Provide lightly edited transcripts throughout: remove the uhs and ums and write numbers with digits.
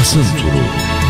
Basın Turu.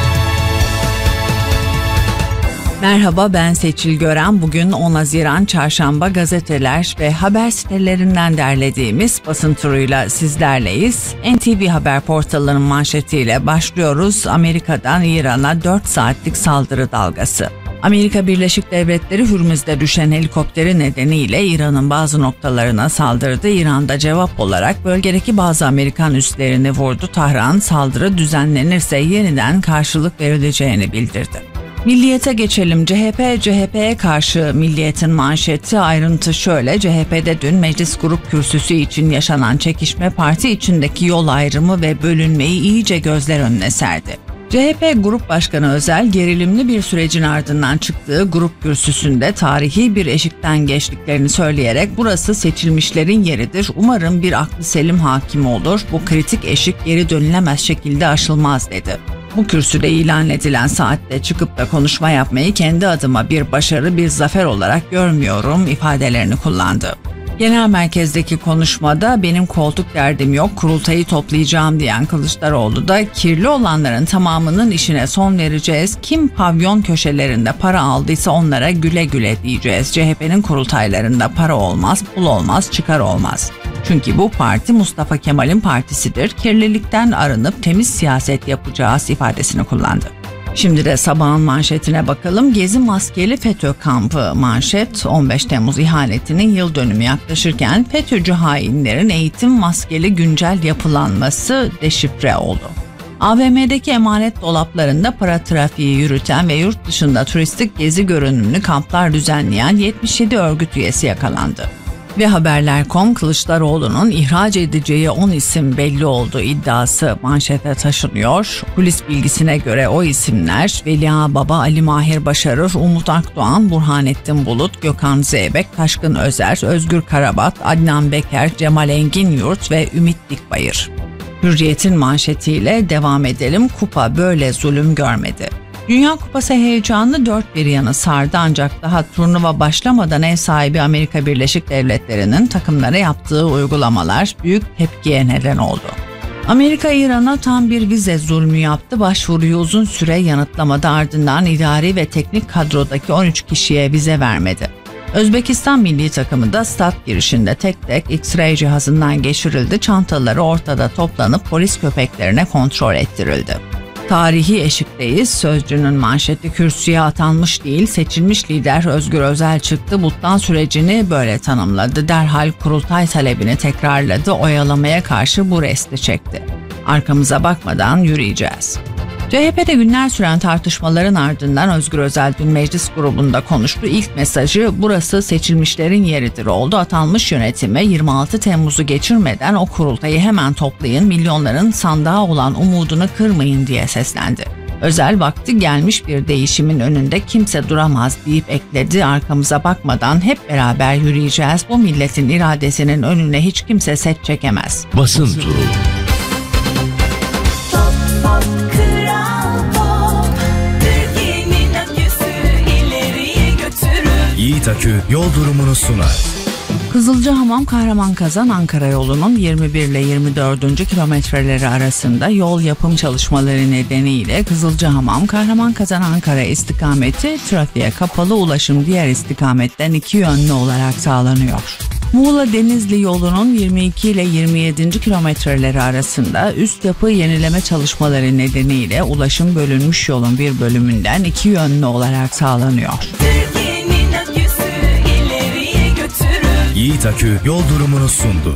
Merhaba, ben Seçil Gören. Bugün 10 Haziran Çarşamba, gazeteler ve haber sitelerinden derlediğimiz basın turuyla sizlerleyiz. NTV Haber portalının manşetiyle başlıyoruz. Amerika'dan İran'a 4 saatlik saldırı dalgası. Amerika Birleşik Devletleri Hürmüz'de düşen helikopteri nedeniyle İran'ın bazı noktalarına saldırdı. İran'da cevap olarak bölgedeki bazı Amerikan üslerini vurdu. Tahran, saldırı düzenlenirse yeniden karşılık verileceğini bildirdi. Milliyet'e geçelim. CHP'ye karşı Milliyet'in manşeti, ayrıntı şöyle: CHP'de dün meclis grup kürsüsü için yaşanan çekişme parti içindeki yol ayrımı ve bölünmeyi iyice gözler önüne serdi. CHP Grup Başkanı Özel, gerilimli bir sürecin ardından çıktığı grup kürsüsünde tarihi bir eşikten geçtiklerini söyleyerek burası seçilmişlerin yeridir, umarım bir aklı selim hakim olur, bu kritik eşik geri dönülemez şekilde aşılmaz dedi. Bu kürsüde ilan edilen saatte çıkıp da konuşma yapmayı kendi adıma bir başarı, bir zafer olarak görmüyorum ifadelerini kullandı. Genel merkezdeki konuşmada benim koltuk derdim yok, kurultayı toplayacağım diyen Kılıçdaroğlu da kirli olanların tamamının işine son vereceğiz, kim pavyon köşelerinde para aldıysa onlara güle güle diyeceğiz. CHP'nin kurultaylarında para olmaz, pul olmaz, çıkar olmaz. Çünkü bu parti Mustafa Kemal'in partisidir. Kirlilikten arınıp temiz siyaset yapacağız ifadesini kullandı. Şimdi de sabahın manşetine bakalım. Gezi maskeli FETÖ kampı manşet. 15 Temmuz ihanetinin yıl dönümü yaklaşırken FETÖ'cü hainlerin eğitim maskeli güncel yapılanması deşifre oldu. AVM'deki emanet dolaplarında para trafiği yürüten ve yurt dışında turistik gezi görünümlü kamplar düzenleyen 77 örgüt üyesi yakalandı. Ve Haberler.com, Kılıçdaroğlu'nun ihraç edeceği 10 isim belli olduğu iddiası manşete taşınıyor. Kulis bilgisine göre o isimler Veli Ağbaba, Ali Mahir Başarır, Umut Akdoğan, Burhanettin Bulut, Gökhan Zeybek, Taşkın Özer, Özgür Karabat, Adnan Beker, Cemal Enginyurt ve Ümit Dikbayır. Hürriyet'in manşetiyle devam edelim. Kupa böyle zulüm görmedi. Dünya Kupası heyecanı dört bir yanı sardı, ancak daha turnuva başlamadan ev sahibi Amerika Birleşik Devletleri'nin takımlara yaptığı uygulamalar büyük tepkiye neden oldu. Amerika İran'a tam bir vize zulmü yaptı. Başvuruyu uzun süre yanıtlamadı, ardından idari ve teknik kadrodaki 13 kişiye vize vermedi. Özbekistan milli takımı da stat girişinde tek tek X-ray cihazından geçirildi. Çantaları ortada toplanıp polis köpeklerine kontrol ettirildi. Tarihi eşikteyiz. Sözcü'nün manşeti, kürsüye atanmış değil seçilmiş lider Özgür Özel çıktı. Butlan sürecini böyle tanımladı. Derhal kurultay talebini tekrarladı. Oyalamaya karşı bu resti çekti. Arkamıza bakmadan yürüyeceğiz. CHP'de günler süren tartışmaların ardından Özgür Özel dün meclis grubunda konuştu. İlk mesajı burası seçilmişlerin yeridir oldu. Atanmış yönetime 26 Temmuz'u geçirmeden o kurultayı hemen toplayın, milyonların sandığa olan umudunu kırmayın diye seslendi. Özel, vakti gelmiş bir değişimin önünde kimse duramaz deyip ekledi. Arkamıza bakmadan hep beraber yürüyeceğiz. Bu milletin iradesinin önüne hiç kimse set çekemez. Basın Turu. Yiğit Akü yol durumunu sunar. Kızılcahamam Kahramanmaraş Ankara yolunun 21 ile 24. kilometreleri arasında yol yapım çalışmaları nedeniyle Kızılcahamam Kahramanmaraş Ankara istikameti trafiğe kapalı, ulaşım diğer istikametten iki yönlü olarak sağlanıyor. Muğla Denizli yolunun 22 ile 27. kilometreleri arasında üst yapı yenileme çalışmaları nedeniyle ulaşım bölünmüş yolun bir bölümünden iki yönlü olarak sağlanıyor. Yiğit Akü yol durumunu sundu.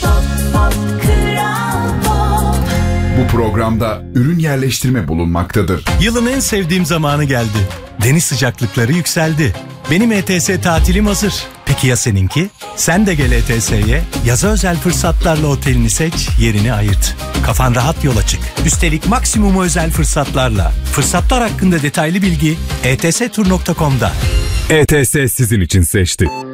Bu programda ürün yerleştirme bulunmaktadır. Yılın en sevdiğim zamanı geldi. Deniz sıcaklıkları yükseldi. Benim ETS tatilim hazır. Peki ya seninki? Sen de gel ETS'ye. Yaza özel fırsatlarla otelini seç, yerini ayırt. Kafan rahat yola çık. Üstelik maksimum özel fırsatlarla. Fırsatlar hakkında detaylı bilgi etstur.com'da. ETS sizin için seçti.